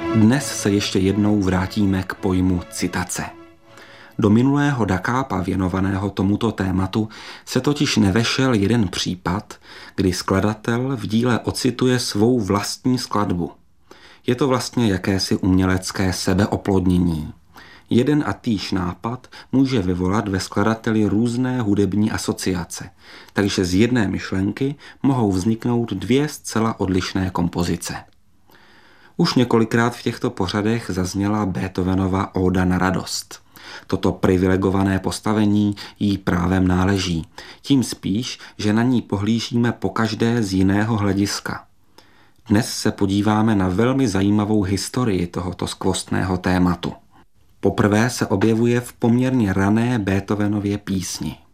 Dnes se ještě jednou vrátíme k pojmu citace. Do minulého dakápa věnovaného tomuto tématu se totiž nevešel jeden případ, kdy skladatel v díle ocituje svou vlastní skladbu. Je to vlastně jakési umělecké sebeoplodnění. Jeden a týž nápad může vyvolat ve skladateli různé hudební asociace, takže z jedné myšlenky mohou vzniknout dvě zcela odlišné kompozice. Už několikrát v těchto pořadech zazněla Beethovenova Óda na radost. Toto privilegované postavení jí právem náleží, tím spíš, že na ní pohlížíme pokaždé z jiného hlediska. Dnes se podíváme na velmi zajímavou historii tohoto skvostného tématu. Poprvé se objevuje v poměrně rané Beethovenově písni.